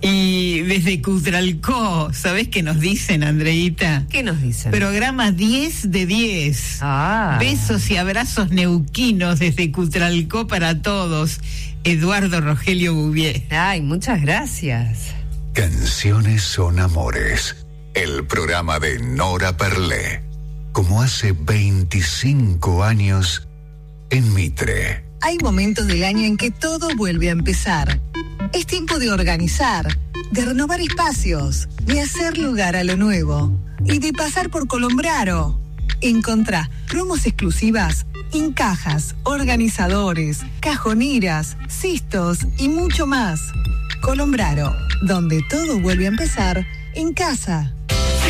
Y desde Cutralcó, ¿sabés qué nos dicen, Andreita? ¿Qué nos dicen? Programa 10 de 10. Besos y abrazos neuquinos desde Cutralcó para todos. Eduardo Rogelio Bouvier. Ay, muchas gracias. Canciones son amores. El programa de Nora Perlé. Como hace 25 años en Mitre. Hay momentos del año en que todo vuelve a empezar. Es tiempo de organizar, de renovar espacios, de hacer lugar a lo nuevo y de pasar por Colombraro. Encontrá promos exclusivas en cajas, organizadores, cajoneras, cistos y mucho más. Colombraro, donde todo vuelve a empezar en casa.